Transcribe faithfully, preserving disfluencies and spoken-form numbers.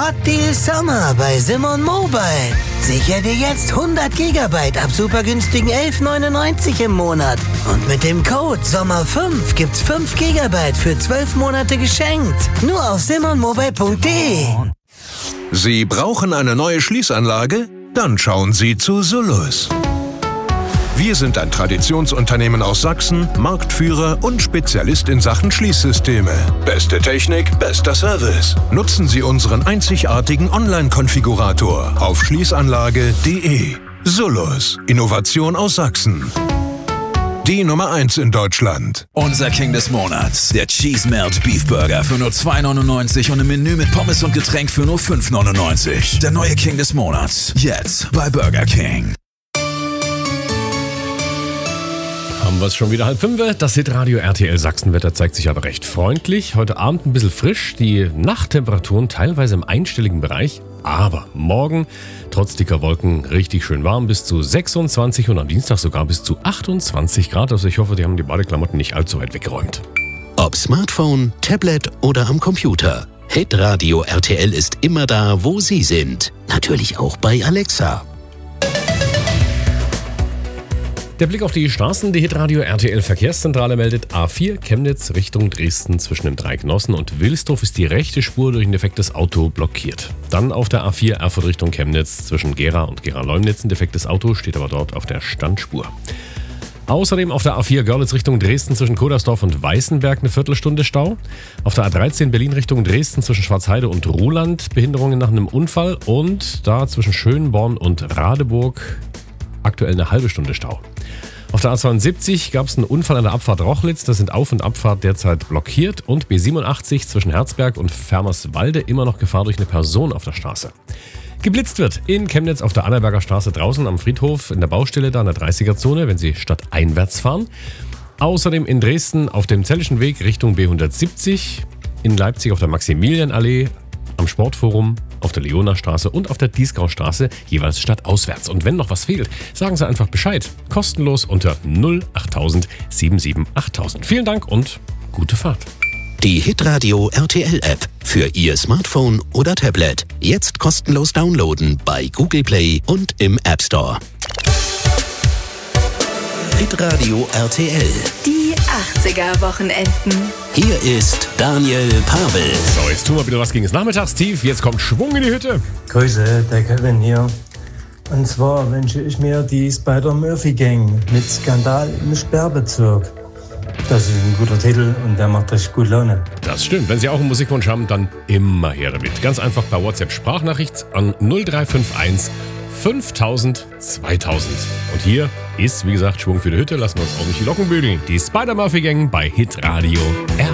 Hot Deal Sommer bei Simon Mobile. Sichere dir jetzt hundert Gigabyte ab super günstigen elf neunundneunzig im Monat. Und mit dem Code Sommer fünf gibt's fünf Gigabyte für zwölf Monate geschenkt. Nur auf simon mobile punkt de. Sie brauchen eine neue Schließanlage? Dann schauen Sie zu Solus. Wir sind ein Traditionsunternehmen aus Sachsen, Marktführer und Spezialist in Sachen Schließsysteme. Beste Technik, bester Service. Nutzen Sie unseren einzigartigen Online-Konfigurator auf schließanlage punkt de. Solus. Innovation aus Sachsen. Die Nummer eins in Deutschland. Unser King des Monats. Der Cheese Melt Beef Burger für nur zwei neunundneunzig und ein Menü mit Pommes und Getränk für nur fünf neunundneunzig. Der neue King des Monats. Jetzt bei Burger King. Haben wir es schon wieder halb fünf. Das Hitradio R T L Sachsenwetter zeigt sich aber recht freundlich. Heute Abend ein bisschen frisch. Die Nachttemperaturen teilweise im einstelligen Bereich. Aber morgen, trotz dicker Wolken, richtig schön warm, bis zu sechsundzwanzig und am Dienstag sogar bis zu achtundzwanzig Grad. Also ich hoffe, die haben die Badeklamotten nicht allzu weit weggeräumt. Ob Smartphone, Tablet oder am Computer. Hitradio R T L ist immer da, wo Sie sind. Natürlich auch bei Alexa. Der Blick auf die Straßen. Die Hitradio R T L Verkehrszentrale meldet A vier Chemnitz Richtung Dresden zwischen dem Dreigenossen und Wilsdorf ist die rechte Spur durch ein defektes Auto blockiert. Dann auf der A vier Erfurt Richtung Chemnitz zwischen Gera und Gera-Leumnitz ein defektes Auto, steht aber dort auf der Standspur. Außerdem auf der A vier Görlitz Richtung Dresden zwischen Kodersdorf und Weißenberg eine Viertelstunde Stau. Auf der A dreizehn Berlin Richtung Dresden zwischen Schwarzheide und Ruhland Behinderungen nach einem Unfall und da zwischen Schönborn und Radeburg aktuell eine halbe Stunde Stau. Auf der A zweiundsiebzig gab es einen Unfall an der Abfahrt Rochlitz, da sind Auf- und Abfahrt derzeit blockiert und B siebenundachtzig zwischen Herzberg und Fermerswalde immer noch Gefahr durch eine Person auf der Straße. Geblitzt wird in Chemnitz auf der Annaberger Straße draußen am Friedhof in der Baustelle da in der dreißiger-Zone, wenn Sie stadteinwärts fahren. Außerdem in Dresden auf dem Zellischen Weg Richtung B hundertsiebzig, in Leipzig auf der Maximilianallee, am Sportforum, auf der Leonastraße und auf der Dieskaustraße jeweils stadtauswärts. Und wenn noch was fehlt, sagen Sie einfach Bescheid. Kostenlos unter null achttausend siebenundsiebzig achttausend. Vielen Dank und gute Fahrt. Die Hitradio R T L App für Ihr Smartphone oder Tablet. Jetzt kostenlos downloaden bei Google Play und im App Store. Hitradio R T L. Die achtziger-Wochenenden. Hier ist Daniel Pavel. So, jetzt tun wir wieder was gegen das Nachmittagstief. Jetzt kommt Schwung in die Hütte. Grüße, der Kevin hier. Und zwar wünsche ich mir die Spider-Murphy-Gang mit Skandal im Sperrbezirk. Das ist ein guter Titel und der macht richtig gut Laune. Das stimmt. Wenn Sie auch einen Musikwunsch haben, dann immer her damit. Ganz einfach per WhatsApp-Sprachnachricht an null drei fünf eins fünftausend zweitausend. Und hier ist, wie gesagt, Schwung für die Hütte. Lassen wir uns ordentlich die Locken bügeln. Die Spider-Murphy-Gang bei Hitradio R